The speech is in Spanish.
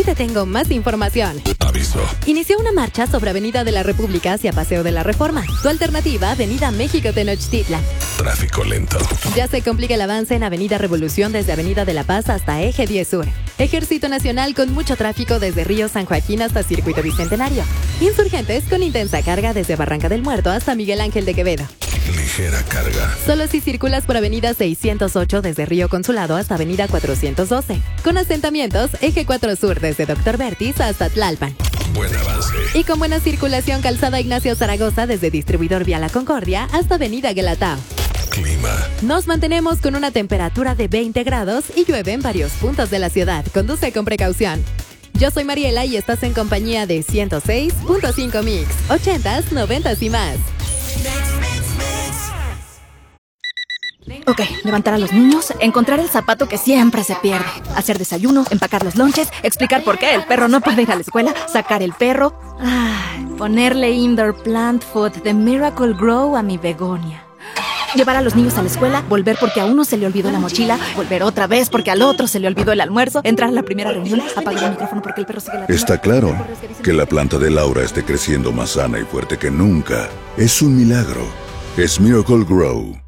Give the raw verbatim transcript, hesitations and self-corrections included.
te tengo más información. Aviso. Inició una marcha sobre Avenida de la República hacia Paseo de la Reforma. Tu alternativa, Avenida México Tenochtitlan. Tráfico lento. Ya se complica el avance en Avenida Revolución desde Avenida de la Paz hasta Eje diez Sur. Ejército Nacional con mucho tráfico desde Río San Joaquín hasta Circuito Bicentenario. Insurgentes con intensa carga desde Barranca del Muerto hasta Miguel Ángel de Quevedo. Ligera carga. Solo si circulas por Avenida seiscientos ocho desde Río Consulado hasta Avenida cuatrocientos doce. Con asentamientos, Eje cuatro Sur desde Doctor Vertis hasta Tlalpan. Buen avance. Y con buena circulación, Calzada Ignacio Zaragoza desde Distribuidor Vía La Concordia hasta Avenida Guelatao. Clima. Nos mantenemos con una temperatura de veinte grados y llueve en varios puntos de la ciudad. Conduce con precaución. Yo soy Mariela y estás en compañía de ciento seis punto cinco Mix, ochentas, noventas y más. Ok, levantar a los niños, encontrar el zapato que siempre se pierde, hacer desayuno, empacar los lonches, explicar por qué el perro no puede ir a la escuela, sacar el perro, ay, ponerle indoor plant food de Miracle Grow a mi begonia. Llevar a los niños a la escuela, volver porque a uno se le olvidó la mochila, volver otra vez porque al otro se le olvidó el almuerzo, entrar a la primera reunión, apagar el micrófono porque el perro sigue la... Está claro que la planta de Laura esté creciendo más sana y fuerte que nunca. Es un milagro. Es Miracle Grow.